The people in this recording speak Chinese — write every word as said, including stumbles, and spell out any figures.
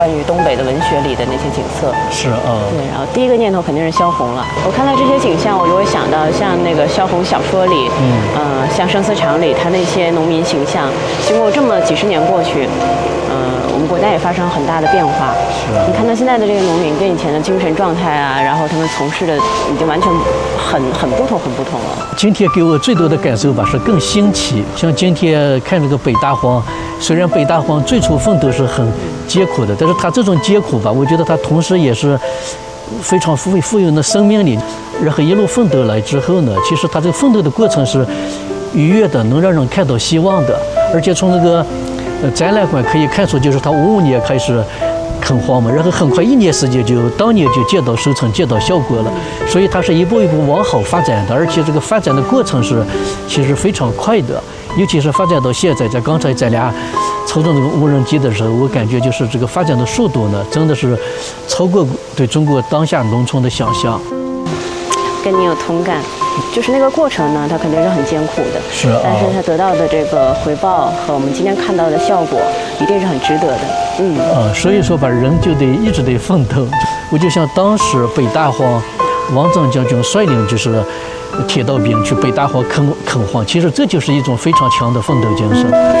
关于东北的文学里的那些景色。 是啊。 对，然后第一个念头肯定是萧红了。我看到这些景象，我就会想到像那个萧红小说里，嗯，呃，像《生死场》里他那些农民形象，经过这么几十年过去，呃，我们国家也发生了很大的变化。 是啊。 你看到现在的这个农民跟以前的精神状态啊，然后他们从事的已经完全很很不同，很不同了。 今天给我最多的感受吧是更新奇，像今天看这个北大荒，虽然北大荒最初奋斗是很艰苦的，但是他这种艰苦吧，我觉得他同时也是非常富富有的生命力。然后一路奋斗来之后呢，其实他这个奋斗的过程是愉悦的，能让人看到希望的。而且从这个呃展览馆可以看出，就是他五五年开始垦荒嘛，然后很快一年时间就当年就见到收成，见到效果了。所以它是一步一步往好发展的，而且这个发展的过程是其实非常快的。尤其是发展到现在，在刚才咱俩操纵这个无人机的时候，我感觉就是这个发展的速度呢，真的是超过对中国当下农村的想象。 跟你有同感，就是那个过程呢，它肯定是很艰苦的， 是啊， 但是它得到的这个回报和我们今天看到的效果，一定是很值得的。嗯啊，所以说吧，人就得一直得奋斗。我就像当时北大荒，王震将军率领就是铁道兵去北大荒垦垦荒，其实这就是一种非常强的奋斗精神。